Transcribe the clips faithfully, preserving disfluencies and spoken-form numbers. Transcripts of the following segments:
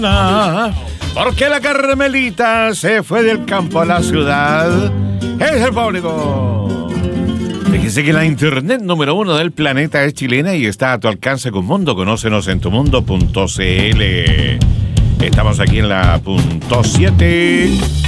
Porque la Carmelita se fue del campo a la ciudad. Es el público. Fíjese que la internet número uno del planeta es chilena y está a tu alcance con Mundo. Conócenos en tumundo punto cl. Estamos aquí en la punto siete.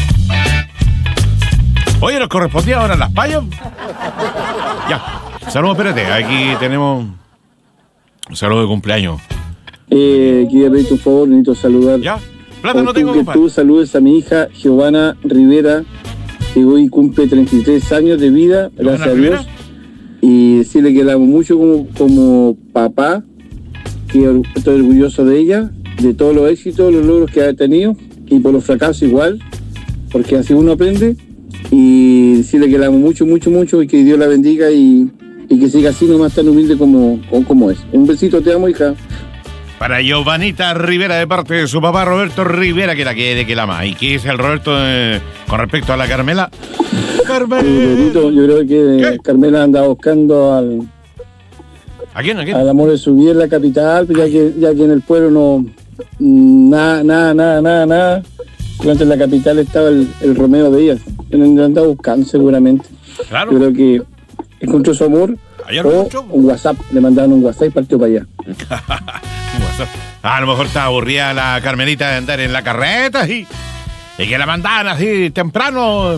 Oye, ¿nos correspondía ahora las payas? Ya. Saludos, espérate. Aquí tenemos un saludo de cumpleaños. Eh, quería pedirte un favor, necesito saludar. ¿Ya? Plata no tengo, que compadre. tú saludes a mi hija Giovanna Rivera, que hoy cumple treinta y tres años de vida, gracias a Dios. Y decirle que la amo mucho como, como papá, que estoy orgulloso de ella, de todos los éxitos, los logros que ha tenido, y por los fracasos igual, porque así uno aprende. Y decirle que la amo mucho, mucho, mucho, y que Dios la bendiga y, y que siga así nomás tan humilde como, como es. Un besito, te amo, hija. Para Giovanita Rivera, de parte de su papá Roberto Rivera, que la quiere, que la ama. ¿Y qué dice el Roberto eh, con respecto a la Carmela? Carmela. Eh, yo creo que ¿Qué? Carmela anda buscando al, ¿A quién? ¿A quién? al amor de su vida en la capital, ya que, ya que en el pueblo no, nada, nada, nada, nada, nada. Durante en la capital estaba el, el Romeo de ella. Lo anda buscando seguramente. Claro. Yo creo que encontró su amor. Ayer o lo encontró. un WhatsApp, le mandaron un WhatsApp y partió para allá. A lo mejor está aburrida la Carmelita de andar en la carreta y, y que la mandaban así temprano.